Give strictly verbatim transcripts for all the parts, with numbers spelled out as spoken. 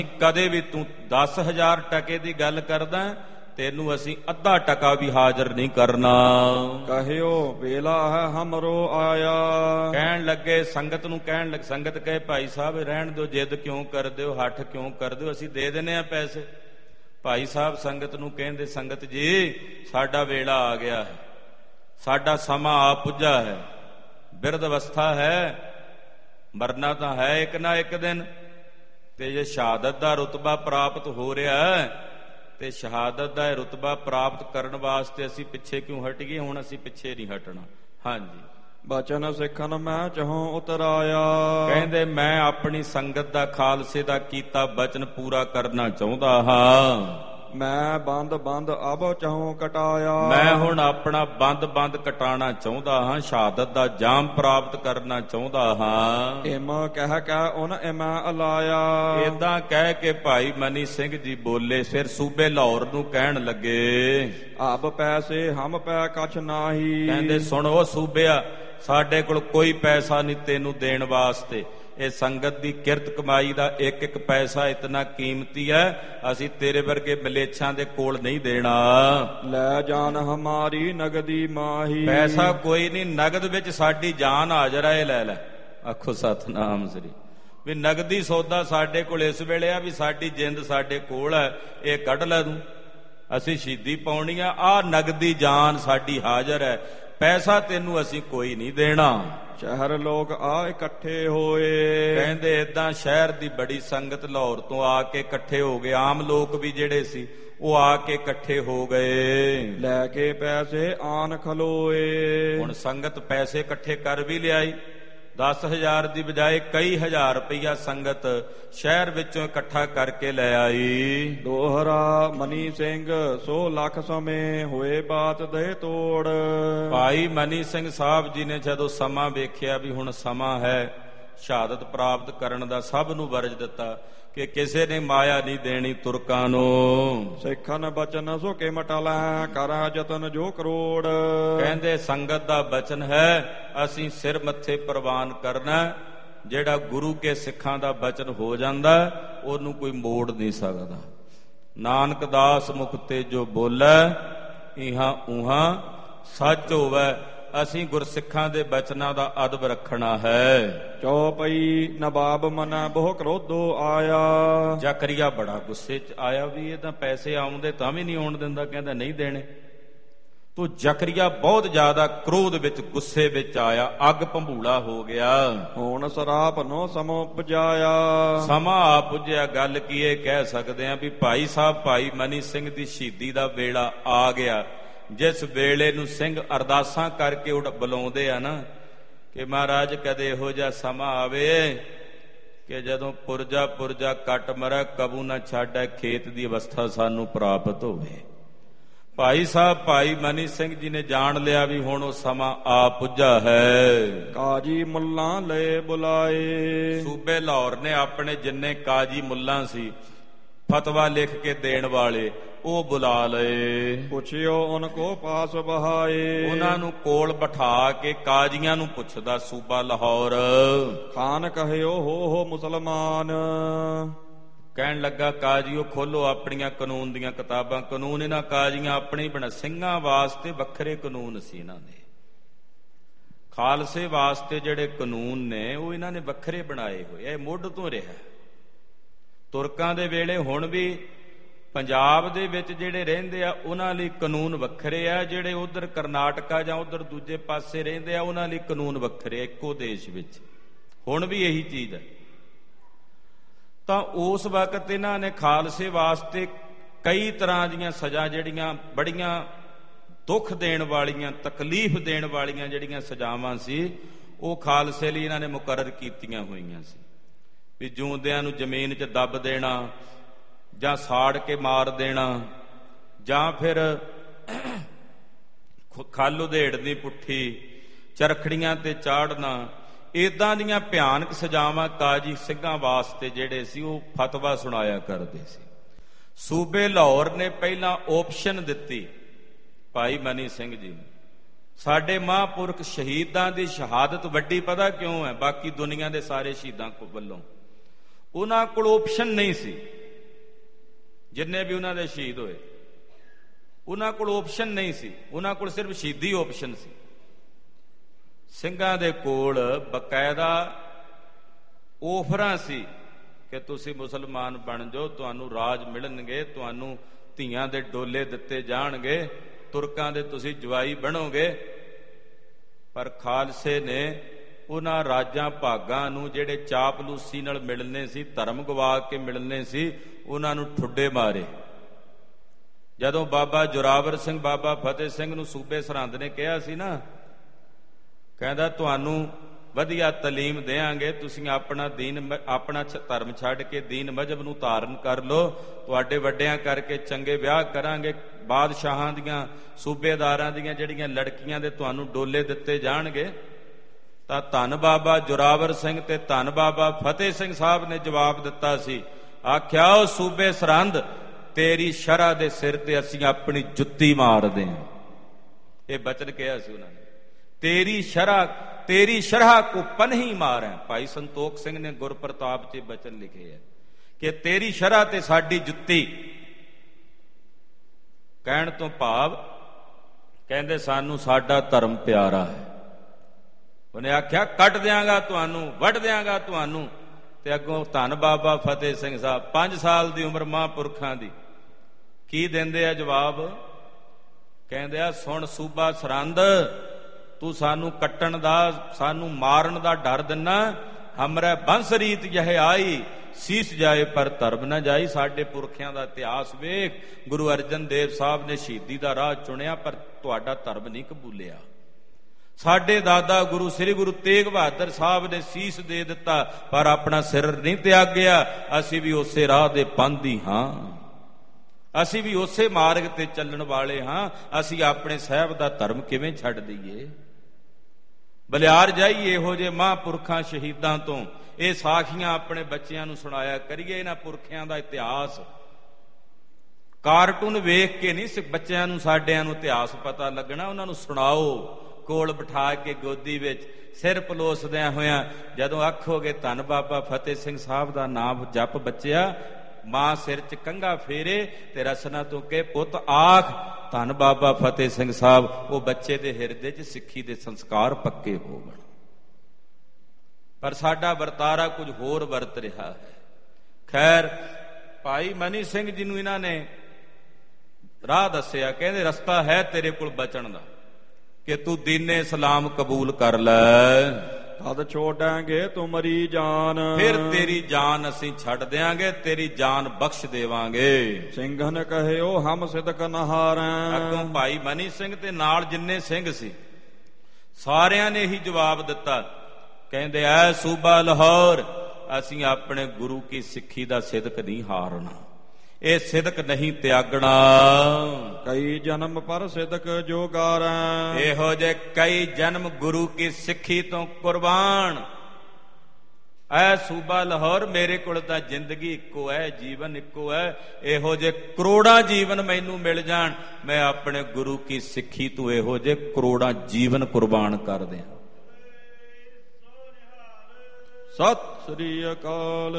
ਕਦੇ ਵੀ ਤੂੰ ਦਸ ਹਜ਼ਾਰ ਟਕੇ ਦੀ ਗੱਲ ਕਰਦਾ, ਤੈਨੂੰ ਅਸੀਂ ਅੱਧਾ ਟਕਾ ਵੀ ਹਾਜ਼ਰ ਨਹੀਂ ਕਰਨਾ। ਕਹਿਓ ਵੇਲਾ ਹੈ ਹਮਰੋ ਆਇਆ। ਕਹਿਣ ਲੱਗੇ ਸੰਗਤ ਨੂੰ, ਕਹਿਣ ਲੱਗ ਸੰਗਤ ਕਹੇ ਭਾਈ ਸਾਹਿਬ ਰਹਿਣ ਦਿਓ, ਜਿੱਦ ਕਿਉਂ ਕਰਦੇ ਹੋ, ਹੱਠ ਕਿਉਂ ਕਰਦੇ ਹੋ, ਅਸੀਂ ਦੇ ਦਿੰਦੇ ਆ ਪੈਸੇ। ਭਾਈ ਸਾਹਿਬ ਸੰਗਤ ਨੂੰ ਕਹਿੰਦੇ, ਸੰਗਤ ਜੀ ਸਾਡਾ ਵੇਲਾ ਆ ਗਿਆ ਹੈ, ਸਾਡਾ ਸਮਾਂ ਆ ਪੁੱਜਾ ਹੈ, ਬਿਰਧ ਅਵਸਥਾ ਹੈ, ਮਰਨਾ ਤਾਂ ਹੈ ਇੱਕ ਨਾ ਇੱਕ ਦਿਨ, ਤੇ ਜੇ ਸ਼ਹਾਦਤ ਦਾ ਰੁਤਬਾ ਪ੍ਰਾਪਤ ਹੋ ਰਿਹਾ ਹੈ ਤੇ ਸ਼ਹਾਦਤ ਦਾ ਰੁਤਬਾ ਪ੍ਰਾਪਤ ਕਰਨ ਵਾਸਤੇ ਅਸੀਂ ਪਿੱਛੇ ਕਿਉਂ ਹਟੀਏ? ਹੁਣ ਅਸੀਂ ਪਿੱਛੇ ਨਹੀਂ ਹਟਣਾ। ਹਾਂਜੀ, ਬਚਨ ਸਿੱਖਣ ਮੈਂ ਚਹੋਂ ਉਤਰਾਇਆ। ਕਹਿੰਦੇ ਮੈਂ ਆਪਣੀ ਸੰਗਤ ਦਾ, ਖਾਲਸੇ ਦਾ ਕੀਤਾ ਬਚਨ ਪੂਰਾ ਕਰਨਾ ਚਾਹੁੰਦਾ ਹਾਂ। ਮੈਂ ਬੰਦ ਬੰਦ ਅਬ ਚਹੋਂ ਕਟਾਇਆ। ਮੈਂ ਹੁਣ ਆਪਣਾ ਬੰਦ ਬੰਦ ਕਟਾਣਾ ਚਾਹੁੰਦਾ ਹਾਂ, ਸ਼ਹਾਦਤ ਦਾ ਜਾਮ ਪ੍ਰਾਪਤ ਕਰਨਾ ਚਾਹੁੰਦਾ ਹਾਂ। ਇਮ ਕਹਿ ਕਹਿ ਉਨ ਇਮੈ ਅਲਾਇਆ। ਏਦਾਂ ਕਹਿ ਕੇ ਭਾਈ ਮਨੀ ਸਿੰਘ ਜੀ ਬੋਲੇ। ਫਿਰ ਸੂਬੇ ਲਾਹੌਰ ਨੂੰ ਕਹਿਣ ਲੱਗੇ, ਅਬ ਪੈਸੇ ਹਮ ਪੈ ਕਛ ਨਾਹੀ। ਕਹਿੰਦੇ ਸੁਣੋ ਸੂਬਿਆ, ਸਾਡੇ ਕੋਲ ਕੋਈ ਪੈਸਾ ਨਹੀਂ ਤੈਨੂੰ ਦੇਣ ਵਾਸਤੇ। ਇਹ ਸੰਗਤ ਦੀ ਕਿਰਤ ਕਮਾਈ ਦਾ ਇੱਕ ਇੱਕ ਪੈਸਾ ਇਤਨਾ ਕੀਮਤੀ ਹੈ, ਅਸੀਂ ਤੇਰੇ ਵਰਗੇ ਮਲੇਛਾਂ ਦੇ ਕੋਲ ਨਹੀਂ ਦੇਣਾ। ਲੈ ਜਾਨ ਹਮਾਰੀ ਨਗਦੀ ਮਾਹੀ। ਪੈਸਾ ਕੋਈ ਨਹੀਂ, ਨਗਦ ਵਿੱਚ ਸਾਡੀ ਜਾਨ ਹਾਜ਼ਰ ਹੈ, ਇਹ ਲੈ ਲੈ। ਆਖੋ ਸਤਨਾਮ ਸ੍ਰੀ। ਵੀ ਨਗਦੀ ਸੌਦਾ ਸਾਡੇ ਕੋਲ ਇਸ ਵੇਲੇ ਆ, ਵੀ ਸਾਡੀ ਜਿੰਦ ਸਾਡੇ ਕੋਲ ਹੈ, ਇਹ ਕੱਢ ਲੈ ਤੂੰ, ਅਸੀਂ ਸ਼ਹੀਦੀ ਪਾਉਣੀ ਆ, ਆਹ ਨਗਦੀ ਜਾਨ ਸਾਡੀ ਹਾਜ਼ਰ ਹੈ, ਪੈਸਾ ਤੈਨੂੰ ਅਸੀਂ ਕੋਈ ਨਹੀਂ ਦੇਣਾ। ਸ਼ਹਿਰ ਲੋਕ ਆ ਇਕੱਠੇ ਹੋਏ। ਕਹਿੰਦੇ ਏਦਾਂ ਸ਼ਹਿਰ ਦੀ ਬੜੀ ਸੰਗਤ ਲਾਹੌਰ ਤੋਂ ਆ ਕੇ ਇਕੱਠੇ ਹੋ ਗਏ। ਆਮ ਲੋਕ ਵੀ ਜਿਹੜੇ ਸੀ ਉਹ ਆ ਕੇ ਇਕੱਠੇ ਹੋ ਗਏ। ਲੈ ਕੇ ਪੈਸੇ ਆਨ ਖਲੋਏ। ਹੁਣ ਸੰਗਤ ਪੈਸੇ ਇਕੱਠੇ ਕਰ ਵੀ ਲਿਆਈ। ਦਸ ਹਜ਼ਾਰ ਦੀ ਬਜਾਏ ਕਈ ਹਜ਼ਾਰ ਰੁਪਈਆ ਸੰਗਤ ਸ਼ਹਿਰ ਵਿੱਚੋਂ ਇਕੱਠਾ ਕਰਕੇ ਲੈ ਆਈ। ਦੋਹਰਾ ਮਨੀ ਸਿੰਘ ਸੋ ਲੱਖ ਸਮੇਂ ਹੋਏ ਬਾਤ ਦੇ ਤੋੜ। ਭਾਈ ਮਨੀ ਸਿੰਘ ਸਾਹਿਬ ਜੀ ਨੇ ਜਦੋਂ ਸਮਾਂ ਵੇਖਿਆ ਵੀ ਹੁਣ ਸਮਾਂ ਹੈ ਸ਼ਹਾਦਤ ਪ੍ਰਾਪਤ ਕਰਨ ਦਾ, ਸਭ ਨੂੰ ਵਰਜ ਦਿੱਤਾ ਕਿ ਕਿਸੇ ਨੇ ਮਾਇਆ ਨਹੀਂ ਦੇਣੀ ਤੁਰਕਾਂ ਨੂੰ। ਸਿੱਖਨ ਬਚਨ ਸੋ ਕੇ ਮਟਾ ਲੈ ਕਰਾ ਜਤਨ ਜੋ ਕਰੋੜ। ਕਹਿੰਦੇ ਸੰਗਤ ਦਾ ਬਚਨ ਹੈ, ਅਸੀਂ ਸਿਰ ਮੱਥੇ ਪ੍ਰਵਾਨ ਕਰਨਾ। ਜਿਹੜਾ ਗੁਰੂ ਕੇ ਸਿੱਖਾਂ ਦਾ ਬਚਨ ਹੋ ਜਾਂਦਾ ਉਹਨੂੰ ਕੋਈ ਮੋੜ ਨਹੀਂ ਸਕਦਾ। ਨਾਨਕ ਦਾਸ ਮੁਖ ਤੇ ਜੋ ਬੋਲੇ ਇਹਾਂ ਉਹਾਂ ਸੱਚ ਹੋਵੇ। ਅਸੀਂ ਗੁਰਸਿੱਖਾਂ ਦੇ ਬਚਨਾਂ ਦਾ ਅਦਬ ਰੱਖਣਾ ਹੈ। ਚੌਪਈ ਨਵਾਬ ਮਨਾ ਬਹੁ ਕ੍ਰੋਧੋ ਆਇਆ। ਜ਼ਕਰੀਆ ਬੜਾ ਗੁੱਸੇ 'ਚ ਆਇਆ ਵੀ ਇਹ ਤਾਂ ਪੈਸੇ ਆਉਂਦੇ ਤਾਂ ਵੀ ਨਹੀਂ ਆਉਣ ਦਿੰਦਾ, ਕਹਿੰਦਾ ਨਹੀਂ ਦੇਣੇ। ਤੋ ਜ਼ਕਰੀਆ ਬਹੁਤ ਜ਼ਿਆਦਾ ਕ੍ਰੋਧ ਵਿੱਚ, ਗੁੱਸੇ ਵਿੱਚ ਆਇਆ, ਅੱਗ ਭੰਬੂਲਾ ਹੋ ਗਿਆ। ਹੁਣ ਸਰਾਪ ਨੋ ਸਮੋ ਪੁਜਾਇਆ। ਸਮਾਂ ਆ ਪੁੱਜਿਆ। ਗੱਲ ਕੀ ਇਹ ਕਹਿ ਸਕਦੇ ਆ ਵੀ ਭਾਈ ਸਾਹਿਬ ਭਾਈ ਮਨੀ ਸਿੰਘ ਦੀ ਸ਼ਹੀਦੀ ਦਾ ਵੇਲਾ ਆ ਗਿਆ। ਜਿਸ ਵੇਲੇ ਨੂੰ ਸਿੰਘ ਅਰਦਾਸਾਂ ਕਰਕੇ ਉੱਡ ਬੁਲਾਉਂਦੇ ਆ ਨਾ ਕਿ ਮਹਾਰਾਜ ਕਦੇ ਇਹੋ ਜਿਹਾ ਸਮਾਂ ਆਵੇ ਕਿ ਜਦੋਂ ਪੁਰਜਾ ਪੁਰਜਾ ਕੱਟ ਮਰੈ, ਕਬੂ ਨਾ ਛਾੜੈ ਖੇਤ ਦੀ ਅਵਸਥਾ ਸਾਨੂੰ ਪ੍ਰਾਪਤ ਹੋਵੇ। ਭਾਈ ਸਾਹਿਬ ਭਾਈ ਮਨੀ ਸਿੰਘ ਜੀ ਨੇ ਜਾਣ ਲਿਆ ਵੀ ਹੁਣ ਉਹ ਸਮਾਂ ਆ ਪੁੱਜਾ ਹੈ। ਕਾਜੀ ਮੁੱਲਾਂ ਲਏ ਬੁਲਾਏ। ਸੂਬੇ ਲਾਹੌਰ ਨੇ ਆਪਣੇ ਜਿੰਨੇ ਕਾਜੀ ਮੁੱਲਾਂ ਸੀ, ਫਤਵਾ ਲਿਖ ਕੇ ਦੇਣ ਵਾਲੇ, ਉਹ ਬੁਲਾ ਲਏ। ਪੁੱਛਿਓ ਉਨ ਕੋ ਪਾਸ ਬਹਾਏ। ਉਹਨਾਂ ਨੂੰ ਕੋਲ ਬਿਠਾ ਕੇ ਕਾਜ਼ੀਆਂ ਨੂੰ ਪੁੱਛਦਾ ਸੂਬਾ ਲਾਹੌਰ। ਖਾਨ ਕਹਿਓ ਹੋ ਹੋ ਮੁਸਲਮਾਨ। ਕਹਿਣ ਲੱਗਾ ਕਾਜ਼ੀਓ ਖੋਲੋ ਆਪਣੀਆਂ ਕਾਨੂੰਨ ਦੀਆਂ ਕਿਤਾਬਾਂ। ਕਾਨੂੰਨ ਇਹਨਾਂ ਕਾਜ਼ੀਆਂ ਆਪਣੇ ਬਣਾ, ਸਿੰਘਾਂ ਵਾਸਤੇ ਵੱਖਰੇ ਕਾਨੂੰਨ ਸੀ ਇਹਨਾਂ ਦੇ। ਖਾਲਸੇ ਵਾਸਤੇ ਜਿਹੜੇ ਕਾਨੂੰਨ ਨੇ ਉਹ ਇਹਨਾਂ ਨੇ ਵੱਖਰੇ ਬਣਾਏ ਹੋਏ। ਇਹ ਮੁੱਢ ਤੋਂ ਰਿਹਾ। ਤੁਰਕਾਂ ਦੇ ਵੇਲੇ ਹੁਣ ਵੀ ਪੰਜਾਬ ਦੇ ਵਿੱਚ ਜਿਹੜੇ ਰਹਿੰਦੇ ਆ ਉਹਨਾਂ ਲਈ ਕਾਨੂੰਨ ਵੱਖਰੇ ਆ, ਜਿਹੜੇ ਉਧਰ ਕਰਨਾਟਕਾ ਜਾਂ ਉਧਰ ਦੂਜੇ ਪਾਸੇ ਰਹਿੰਦੇ ਆ ਉਹਨਾਂ ਲਈ ਕਾਨੂੰਨ ਵੱਖਰੇ ਆ। ਇੱਕੋ ਦੇਸ਼ ਵਿੱਚ ਹੁਣ ਵੀ ਇਹੀ ਚੀਜ਼ ਹੈ। ਤਾਂ ਉਸ ਵਕਤ ਇਹਨਾਂ ਨੇ ਖਾਲਸੇ ਵਾਸਤੇ ਕਈ ਤਰ੍ਹਾਂ ਦੀਆਂ ਸਜ਼ਾ, ਜਿਹੜੀਆਂ ਬੜੀਆਂ ਦੁੱਖ ਦੇਣ ਵਾਲੀਆਂ, ਤਕਲੀਫ ਦੇਣ ਵਾਲੀਆਂ ਜਿਹੜੀਆਂ ਸਜ਼ਾਵਾਂ ਸੀ, ਉਹ ਖਾਲਸੇ ਲਈ ਇਹਨਾਂ ਨੇ ਮੁਕਰਰ ਕੀਤੀਆਂ ਹੋਈਆਂ ਸੀ। ਵੀ ਜੂੰਦਿਆਂ ਨੂੰ ਜ਼ਮੀਨ 'ਚ ਦੱਬ ਦੇਣਾ, ਜਾਂ ਸਾੜ ਕੇ ਮਾਰ ਦੇਣਾ, ਜਾਂ ਫਿਰ ਖੱਲ ਉਧੇੜਨੀ ਪੁੱਠੀ, ਚਰਖੜੀਆਂ ਤੇ ਚਾੜਨਾ, ਏਦਾਂ ਦੀਆਂ ਭਿਆਨਕ ਸਜ਼ਾਵਾਂ ਕਾਜੀ ਸਿੰਘਾਂ ਵਾਸਤੇ ਜਿਹੜੇ ਸੀ ਉਹ ਫਤਵਾ ਸੁਣਾਇਆ ਕਰਦੇ ਸੀ। ਸੂਬੇ ਲਾਹੌਰ ਨੇ ਪਹਿਲਾਂ ਓਪਸ਼ਨ ਦਿੱਤੀ ਭਾਈ ਮਨੀ ਸਿੰਘ ਜੀ ਨੂੰ। ਸਾਡੇ ਮਹਾਂਪੁਰਖ ਸ਼ਹੀਦਾਂ ਦੀ ਸ਼ਹਾਦਤ ਵੱਡੀ ਪਤਾ ਕਿਉਂ ਹੈ ਬਾਕੀ ਦੁਨੀਆ ਦੇ ਸਾਰੇ ਸ਼ਹੀਦਾਂ ਵੱਲੋਂ? ਉਹਨਾਂ ਕੋਲ ਓਪਸ਼ਨ ਨਹੀਂ ਸੀ। ਜਿੰਨੇ ਵੀ ਉਹਨਾਂ ਦੇ ਸ਼ਹੀਦ ਹੋਏ, ਉਹਨਾਂ ਕੋਲ ਓਪਸ਼ਨ ਨਹੀਂ ਸੀ, ਉਹਨਾਂ ਕੋਲ ਸਿਰਫ ਸ਼ਹੀਦੀ ਓਪਸ਼ਨ ਸੀ। ਸਿੰਘਾਂ ਦੇ ਕੋਲ ਬਕਾਇਦਾ ਓਫਰਾਂ ਸੀ ਕਿ ਤੁਸੀਂ ਮੁਸਲਮਾਨ ਬਣ ਜਾਓ, ਤੁਹਾਨੂੰ ਰਾਜ ਮਿਲਣਗੇ, ਤੁਹਾਨੂੰ ਧੀਆਂ ਦੇ ਡੋਲੇ ਦਿੱਤੇ ਜਾਣਗੇ, ਤੁਰਕਾਂ ਦੇ ਤੁਸੀਂ ਜਵਾਈ ਬਣੋਗੇ। ਪਰ ਖਾਲਸੇ ਨੇ ਉਹਨਾਂ ਰਾਜਾਂ ਭਾਗਾਂ ਨੂੰ ਜਿਹੜੇ ਚਾਪਲੂਸੀ ਨਾਲ ਮਿਲਣੇ ਸੀ, ਧਰਮ ਗਵਾ ਕੇ ਮਿਲਣੇ ਸੀ, ਉਹਨਾਂ ਨੂੰ ਠੁੱਡੇ ਮਾਰੇ। ਜਦੋਂ ਬਾਬਾ ਜੋਰਾਵਰ ਸਿੰਘ, ਬਾਬਾ ਫਤਿਹ ਸਿੰਘ ਨੂੰ ਸੂਬੇ ਸਰਹੰਦ ਨੇ ਕਿਹਾ ਸੀ ਨਾ, ਕਹਿੰਦਾ ਤੁਹਾਨੂੰ ਵਧੀਆ ਤਾਲੀਮ ਦੇਵਾਂਗੇ, ਤੁਸੀਂ ਆਪਣਾ ਦੀਨ ਆਪਣਾ ਧਰਮ ਛੱਡ ਕੇ ਦੀਨ ਮਜ਼ਹਬ ਨੂੰ ਧਾਰਨ ਕਰ ਲਓ, ਤੁਹਾਡੇ ਵੱਡਿਆਂ ਕਰਕੇ ਚੰਗੇ ਵਿਆਹ ਕਰਾਂਗੇ, ਬਾਦਸ਼ਾਹਾਂ ਦੀਆਂ ਸੂਬੇਦਾਰਾਂ ਦੀਆਂ ਜਿਹੜੀਆਂ ਲੜਕੀਆਂ ਦੇ ਤੁਹਾਨੂੰ ਡੋਲੇ ਦਿੱਤੇ ਜਾਣਗੇ। ਤਾਂ ਧੰਨ ਬਾਬਾ ਜੋਰਾਵਰ ਸਿੰਘ ਤੇ ਧੰਨ ਬਾਬਾ ਫਤਿਹ ਸਿੰਘ ਸਾਹਿਬ ਨੇ ਜਵਾਬ ਦਿੱਤਾ ਸੀ, ਆਖਿਆ ਉਹ ਸੂਬੇ ਸਰਹੰਦ, ਤੇਰੀ ਸ਼ਰ੍ਹਾ ਦੇ ਸਿਰ ਤੇ ਅਸੀਂ ਆਪਣੀ ਜੁੱਤੀ ਮਾਰਦੇ ਹਾਂ। ਇਹ ਬਚਨ ਕਿਹਾ ਸੀ ਉਹਨਾਂ ਨੇ, ਤੇਰੀ ਸ਼ਰ੍ਹਾ ਤੇਰੀ ਸ਼ਰ੍ਹਾ ਕੋ ਪਨਹੀ ਮਾਰ ਹੈ। ਭਾਈ ਸੰਤੋਖ ਸਿੰਘ ਨੇ ਗੁਰਪ੍ਰਤਾਪ 'ਚ ਬਚਨ ਲਿਖੇ ਹੈ ਕਿ ਤੇਰੀ ਸ਼ਰ੍ਹਾ ਤੇ ਸਾਡੀ ਜੁੱਤੀ। ਕਹਿਣ ਤੋਂ ਭਾਵ ਕਹਿੰਦੇ ਸਾਨੂੰ ਸਾਡਾ ਧਰਮ ਪਿਆਰਾ ਹੈ। ਉਹਨੇ ਆਖਿਆ ਕੱਟ ਦਿਆਂਗਾ ਤੁਹਾਨੂੰ, ਵੱਢ ਦਿਆਂਗਾ ਤੁਹਾਨੂੰ। ਤੇ ਅੱਗੋਂ ਧੰਨ ਬਾਬਾ ਫਤਿਹ ਸਿੰਘ ਸਾਹਿਬ, ਪੰਜ ਸਾਲ ਦੀ ਉਮਰ ਮਹਾਂਪੁਰਖਾਂ ਦੀ, ਕੀ ਦਿੰਦੇ ਆ ਜਵਾਬ? ਕਹਿੰਦੇ ਆ, ਸੁਣ ਸੂਬਾ ਸਰਹੰਦ, ਤੂੰ ਸਾਨੂੰ ਕੱਟਣ ਦਾ, ਸਾਨੂੰ ਮਾਰਨ ਦਾ ਡਰ ਦਿੰਨਾ, ਹਮਰੇ ਬੰਸ ਰੀਤ ਯਹ ਆਈ, ਸੀਸ ਜਾਏ ਪਰ ਧਰਮ ਨਾ ਜਾਈ। ਸਾਡੇ ਪੁਰਖਿਆਂ ਦਾ ਇਤਿਹਾਸ ਵੇਖ, ਗੁਰੂ ਅਰਜਨ ਦੇਵ ਸਾਹਿਬ ਨੇ ਸ਼ਹੀਦੀ ਦਾ ਰਾਹ ਚੁਣਿਆ, ਪਰ ਤੁਹਾਡਾ ਧਰਮ ਨਹੀਂ ਕਬੂਲਿਆ। ਸਾਡੇ ਦਾਦਾ ਗੁਰੂ ਸ੍ਰੀ ਗੁਰੂ ਤੇਗ ਬਹਾਦਰ ਸਾਹਿਬ ਨੇ ਸੀਸ ਦੇ ਦਿੱਤਾ, ਪਰ ਆਪਣਾ ਸਿਰ ਨਹੀਂ ਤਿਆਗਿਆ। ਅਸੀਂ ਵੀ ਉਸੇ ਰਾਹ ਦੇ ਪਾਂਧੀ ਹਾਂ, ਅਸੀਂ ਵੀ ਉਸੇ ਮਾਰਗ ਤੇ ਚੱਲਣ ਵਾਲੇ ਹਾਂ। ਅਸੀਂ ਆਪਣੇ ਸਾਹਿਬ ਦਾ ਧਰਮ ਕਿਵੇਂ ਛੱਡ ਦਈਏ? ਬਲਿਆਰ ਜਾਈਏ ਇਹੋ ਜਿਹੇ ਮਹਾਂਪੁਰਖਾਂ ਸ਼ਹੀਦਾਂ ਤੋਂ, ਇਹ ਸਾਖੀਆਂ ਆਪਣੇ ਬੱਚਿਆਂ ਨੂੰ ਸੁਣਾਇਆ ਕਰੀਏ। ਇਹਨਾਂ ਪੁਰਖਿਆਂ ਦਾ ਇਤਿਹਾਸ ਕਾਰਟੂਨ ਵੇਖ ਕੇ ਨਹੀਂ ਬੱਚਿਆਂ ਨੂੰ, ਸਾਡਿਆਂ ਨੂੰ ਇਤਿਹਾਸ ਪਤਾ ਲੱਗਣਾ। ਉਹਨਾਂ ਨੂੰ ਸੁਣਾਓ, ਕੋਲ ਬਿਠਾ ਕੇ ਗੋਦੀ ਵਿੱਚ ਸਿਰ ਪਲੋਸਦਿਆਂ ਹੋਇਆਂ। ਜਦੋਂ ਆਖੋਗੇ ਧੰਨ ਬਾਬਾ ਫਤਿਹ ਸਿੰਘ ਸਾਹਿਬ ਦਾ ਨਾਮ ਜਪ ਬੱਚਿਆ, ਮਾਂ ਸਿਰ 'ਚ ਕੰਘਾ ਫੇਰੇ ਤੇ ਰਸਨਾ ਤੋਂ ਕਹੇ, ਪੁੱਤ ਆਖ ਧੰਨ ਬਾਬਾ ਫਤਿਹ ਸਿੰਘ ਸਾਹਿਬ। ਉਹ ਬੱਚੇ ਦੇ ਹਿਰਦੇ 'ਚ ਸਿੱਖੀ ਦੇ ਸੰਸਕਾਰ ਪੱਕੇ ਹੋਵਣ। ਪਰ ਸਾਡਾ ਵਰਤਾਰਾ ਕੁਝ ਹੋਰ ਵਰਤ ਰਿਹਾ ਹੈ। ਖੈਰ, ਭਾਈ ਮਨੀ ਸਿੰਘ ਜੀ ਨੂੰ ਇਹਨਾਂ ਨੇ ਰਾਹ ਦੱਸਿਆ, ਕਹਿੰਦੇ ਰਸਤਾ ਹੈ ਤੇਰੇ ਕੋਲ ਬਚਣ ਦਾ, ਕਿ ਤੂੰ ਦੀਨੇ ਇਸਲਾਮ ਕਬੂਲ ਕਰ ਲੈ, ਤਦ ਛੋੜਾਂਗੇ ਤੁਮਰੀ ਜਾਨ, ਫਿਰ ਤੇਰੀ ਜਾਨ ਅਸੀਂ ਛੱਡ ਦਿਆਂਗੇ, ਤੇਰੀ ਜਾਨ ਬਖਸ਼ ਦੇਵਾਂਗੇ। ਸਿੰਘਨ ਕਹਿਓ ਹਮ ਸਿਦਕ ਨਹਾਰੈਂ। ਅੱਗੋਂ ਭਾਈ ਮਨੀ ਸਿੰਘ ਤੇ ਨਾਲ ਜਿੰਨੇ ਸਿੰਘ ਸੀ, ਸਾਰਿਆਂ ਨੇ ਹੀ ਜਵਾਬ ਦਿੱਤਾ। ਕਹਿੰਦੇ ਐ ਸੂਬਾ ਲਾਹੌਰ, ਅਸੀਂ ਆਪਣੇ ਗੁਰੂ ਕੀ ਸਿੱਖੀ ਦਾ ਸਿਦਕ ਨਹੀਂ ਹਾਰਨਾ, ਇਹ ਸਿਦਕ ਨਹੀਂ ਤਿਆਗਣਾ। ਕਈ ਜਨਮ ਪਰ ਸਿਦਕ ਜੋ ਗਾਰੈਂ, ਇਹੋ ਜੇ ਕਈ ਜਨਮ ਗੁਰੂ ਕੀ ਸਿੱਖੀ ਤੋਂ ਕੁਰਬਾਨ। ਐ ਸੂਬਾ ਲਾਹੌਰ, ਮੇਰੇ ਕੋਲ ਤਾਂ ਜ਼ਿੰਦਗੀ ਇੱਕੋ ਹੈ, ਜੀਵਨ ਇੱਕੋ ਹੈ। ਇਹੋ ਜੇ ਕਰੋੜਾਂ ਜੀਵਨ ਮੈਨੂੰ ਮਿਲ ਜਾਣ, ਮੈਂ ਆਪਣੇ ਗੁਰੂ ਕੀ ਸਿੱਖੀ ਤੋਂ ਇਹੋ ਜੇ ਕਰੋੜਾਂ ਜੀਵਨ ਕੁਰਬਾਨ ਕਰ ਦਿਆਂ। ਸਤਿ ਸ੍ਰੀ ਅਕਾਲ।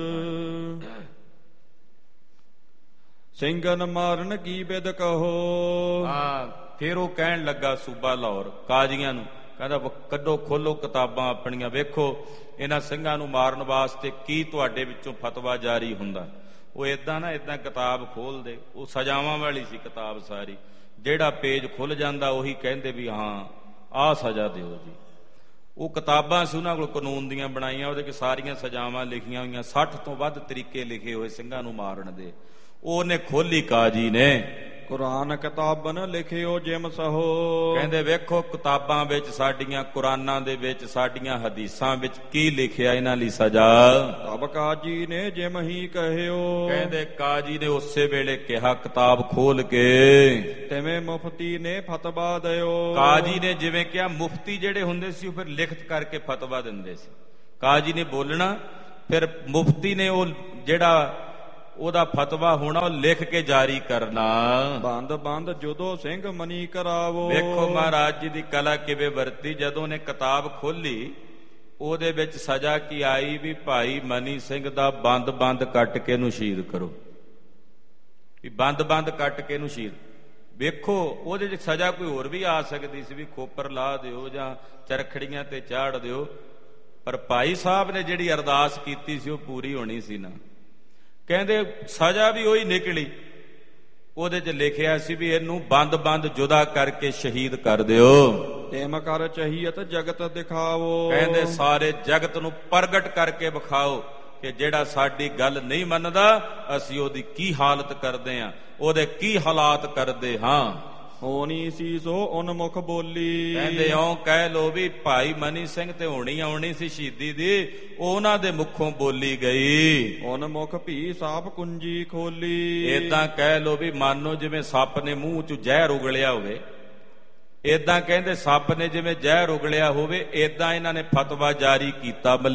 ਸਿੰਘਨ ਮਾਰਨ ਕੀ ਬਿਦ ਕਹੋ। ਹਾਂ, ਫਿਰ ਉਹ ਕਹਿਣ ਲੱਗਾ ਸੂਬਾ ਲਾਹੌਰ ਕਾਜ਼ੀਆਂ ਨੂੰ, ਕਹਿੰਦਾ ਕੱਢੋ, ਖੋਲੋ ਕਿਤਾਬਾਂ ਆਪਣੀਆਂ, ਵੇਖੋ ਇਹਨਾਂ ਸਿੰਘਾਂ ਨੂੰ ਮਾਰਨ ਵਾਸਤੇ ਕੀ ਤੁਹਾਡੇ ਵਿੱਚੋਂ ਫਤਵਾ ਜਾਰੀ ਹੁੰਦਾ। ਉਹ ਏਦਾਂ ਨਾ ਏਦਾਂ ਕਿਤਾਬ ਖੋਲਦੇ, ਉਹ ਸਜ਼ਾਵਾਂ ਵਾਲੀ ਸੀ ਕਿਤਾਬ ਸਾਰੀ। ਜਿਹੜਾ ਪੇਜ ਖੁੱਲ ਜਾਂਦਾ ਉਹੀ ਕਹਿੰਦੇ ਵੀ ਹਾਂ ਆਹ ਸਜ਼ਾ ਦਿਓ ਜੀ। ਉਹ ਕਿਤਾਬਾਂ ਸੀ ਉਹਨਾਂ ਕੋਲ ਕਾਨੂੰਨ ਦੀਆਂ ਬਣਾਈਆਂ, ਉਹਦੇ 'ਚ ਸਾਰੀਆਂ ਸਜ਼ਾਵਾਂ ਲਿਖੀਆਂ ਹੋਈਆਂ, ਸੱਠ ਤੋਂ ਵੱਧ ਤਰੀਕੇ ਲਿਖੇ ਹੋਏ ਸਿੰਘਾਂ ਨੂੰ ਮਾਰਨ ਦੇ। ਉਹਨੇ ਖੋਲੀ ਕਾਜੀ ਨੇ, ਕੁਰਾਨ ਕਿਤਾਬਨ ਲਿਖਿਓ ਜਿਮ ਸਹੋ। ਕਹਿੰਦੇ ਵੇਖੋ ਕਿਤਾਬਾਂ ਵਿੱਚ ਸਾਡੀਆਂ, ਕੁਰਾਨਾਂ ਦੇ ਵਿੱਚ ਸਾਡੀਆਂ, ਹਦੀਸਾਂ ਵਿੱਚ ਕੀ ਲਿਖਿਆ ਇਹਨਾਂ ਲਈ ਸਜ਼ਾ। ਤਬ ਕਾਜੀ ਨੇ ਜਿਮ ਹੀ ਕਹਿਓ। ਕਹਿੰਦੇ ਕਾਜੀ ਨੇ ਉਸੇ ਵੇਲੇ ਕਿਹਾ ਕਿਤਾਬ ਖੋਲ ਕੇ, ਤਿਵੇਂ ਮੁਫਤੀ ਨੇ ਫਤਵਾ ਦਿਓ। ਕਾਜੀ ਨੇ ਜਿਵੇਂ ਕਿਹਾ, ਮੁਫਤੀ ਜਿਹੜੇ ਹੁੰਦੇ ਸੀ ਉਹ ਫਿਰ ਲਿਖਤ ਕਰਕੇ ਫਤਵਾ ਦਿੰਦੇ ਸੀ। ਕਾਜੀ ਨੇ ਬੋਲਣਾ, ਫਿਰ ਮੁਫਤੀ ਨੇ ਉਹ ਜਿਹੜਾ ਉਹਦਾ ਫਤਵਾ ਹੋਣਾ ਉਹ ਲਿਖ ਕੇ ਜਾਰੀ ਕਰਨਾ। ਬੰਦ ਬੰਦ ਜਦੋਂ ਸਿੰਘ ਮਨੀ ਕਰਾਵੋ। ਵੇਖੋ ਮਹਾਰਾਜ ਜੀ ਦੀ ਕਲਾ ਕਿਵੇਂ ਵਰਤੀ। ਜਦੋਂ ਨੇ ਕਿਤਾਬ ਖੋਲੀ, ਉਹਦੇ ਵਿੱਚ ਸਜ਼ਾ ਕੀ ਆਈ ਵੀ ਭਾਈ ਮਨੀ ਸਿੰਘ ਦਾ ਬੰਦ ਬੰਦ ਕੱਟ ਕੇ ਇਹਨੂੰ ਸ਼ਹੀਦ ਕਰੋ, ਵੀ ਬੰਦ ਬੰਦ ਕੱਟ ਕੇ ਇਹਨੂੰ ਸ਼ਹੀਦ। ਵੇਖੋ ਉਹਦੇ 'ਚ ਸਜ਼ਾ ਕੋਈ ਹੋਰ ਵੀ ਆ ਸਕਦੀ ਸੀ, ਵੀ ਖੋਪਰ ਲਾ ਦਿਓ ਜਾਂ ਚਰਖੜੀਆਂ ਤੇ ਚਾੜ ਦਿਓ, ਪਰ ਭਾਈ ਸਾਹਿਬ ਨੇ ਜਿਹੜੀ ਅਰਦਾਸ ਕੀਤੀ ਸੀ ਉਹ ਪੂਰੀ ਹੋਣੀ ਸੀ ਨਾ। ਕਹਿੰਦੇ ਸਜ਼ਾ ਵੀ ਉਹੀ ਨਿਕਲੀ, ਉਹਦੇ 'ਚ ਲਿਖਿਆ ਸੀ ਵੀ ਇਹਨੂੰ ਬੰਦ ਬੰਦ ਜੁਦਾ ਕਰਕੇ ਸ਼ਹੀਦ ਕਰ ਦਿਓ। ਤੇਮ ਕਰ ਚਹੀਅਤ ਜਗਤ ਦਿਖਾਵੋ, ਕਹਿੰਦੇ ਸਾਰੇ ਜਗਤ ਨੂੰ ਪ੍ਰਗਟ ਕਰਕੇ ਵਿਖਾਓ ਕਿ ਜਿਹੜਾ ਸਾਡੀ ਗੱਲ ਨਹੀਂ ਮੰਨਦਾ ਅਸੀਂ ਉਹਦੀ ਕੀ ਹਾਲਤ ਕਰਦੇ ਹਾਂ, ਉਹਦੇ ਕੀ ਹਾਲਾਤ ਕਰਦੇ ਹਾਂ। ਹੋਣੀ ਸੀ ਸੋ ਉਨਮੁਖ ਬੋਲੀ, ਕਹਿੰਦੇ ਇਉਂ ਕਹਿ ਲੋ ਵੀ ਭਾਈ ਮਨੀ ਸਿੰਘ ਤੇ ਹੋਣੀ ਆਉਣੀ ਸੀ ਸ਼ਹੀਦੀ ਦੀ, ਉਹਨਾਂ ਦੇ ਮੁਖੋਂ ਬੋਲੀ ਗਈ। ਉਨਮੁਖ ਭੀ ਸਾਪ ਕੁੰਜੀ ਖੋਲੀ, ਏਦਾਂ ਕਹਿ ਲੋ ਵੀ ਮੰਨੋ ਜਿਵੇਂ ਸੱਪ ਨੇ ਮੂੰਹ 'ਚ ਜ਼ਹਿਰ ਉਗਲਿਆ ਹੋਵੇ, ਏਦਾਂ ਕਹਿੰਦੇ ਸੱਪ ਨੇ ਜਿਵੇਂ ਜ਼ਹਿਰ ਉਗਲਿਆ ਹੋਵੇ, ਏਦਾਂ ਇਹਨਾਂ ਨੇ ਫਤਵਾ ਜਾਰੀ ਕੀਤਾ।